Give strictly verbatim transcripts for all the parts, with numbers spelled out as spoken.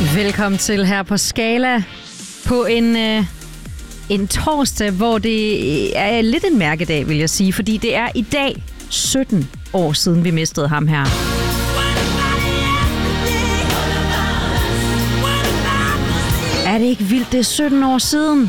Velkommen til her på Skala på en, øh, en torsdag, hvor det er lidt en mærkedag, vil jeg sige. Fordi det er i dag sytten år siden, vi mistede ham her. Er det ikke vildt? Det er sytten år siden.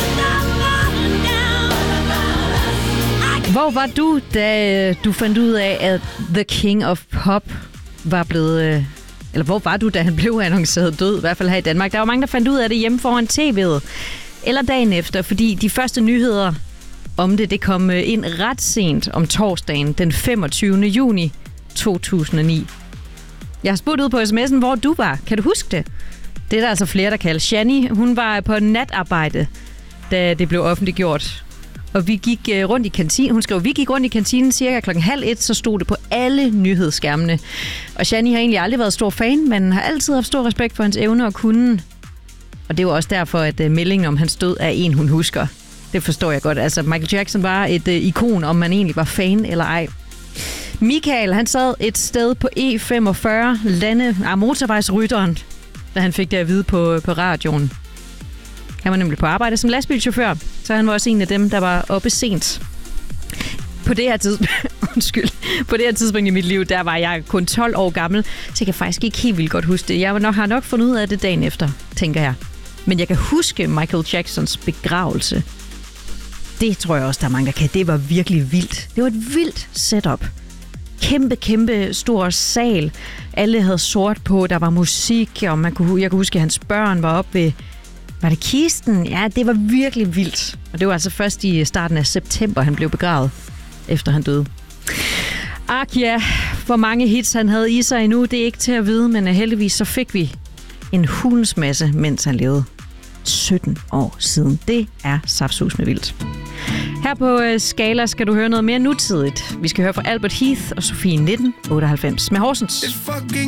Hvor var du, da du fandt ud af, at The King of Pop var blevet... Eller hvor var du, da han blev annonceret død? I hvert fald her i Danmark. Der var mange, der fandt ud af det hjemme foran tv'et. Eller dagen efter, fordi de første nyheder om det, det kom ind ret sent om torsdagen, den femogtyvende juni to tusind og ni. Jeg har spurgt ud på sms'en, hvor du var. Kan du huske det? Det er der altså flere, der kalder. Shani, hun var på natarbejde, da det blev offentliggjort. Og vi gik rundt i kantinen. Hun skrev, vi gik rundt i kantinen cirka klokken halv et, så stod det på alle nyhedsskærmene. Og Shani har egentlig aldrig været stor fan, men har altid haft stor respekt for hans evner og kunden. Og det var også derfor, at meldingen om hans død er en, hun husker. Det forstår jeg godt. Altså, Michael Jackson var et uh, ikon, om man egentlig var fan eller ej. Michael, han sad et sted på E femogfyrre, lande af motorvejsrytteren, da han fik det at vide på, på radioen. Han var nemlig på arbejde som lastbilchauffør, så han var også en af dem, der var oppe sent. På det her tidspunkt, undskyld, på det her tidspunkt i mit liv, der var jeg kun tolv år gammel, så jeg kan faktisk ikke helt vildt godt huske det. Jeg nok, har nok fundet ud af det dagen efter, tænker jeg. Men jeg kan huske Michael Jacksons begravelse. Det tror jeg også, der er mange, der kan. Det var virkelig vildt. Det var et vildt setup. Kæmpe, kæmpe stor sal. Alle havde sort på, der var musik, og man kunne, jeg kunne huske, at hans børn var oppe ved... Var det kisten? Ja, det var virkelig vildt. Og det var altså først i starten af september, han blev begravet, efter han døde. Ak ja, hvor mange hits han havde i sig endnu, det er ikke til at vide, men heldigvis så fik vi en hulens masse, mens han levede. sytten år siden. Det er saftsus med vildt. Her på Skala skal du høre noget mere nutidigt. Vi skal høre fra Albert Heath og Sofie nitten otteoghalvfems med Horsens.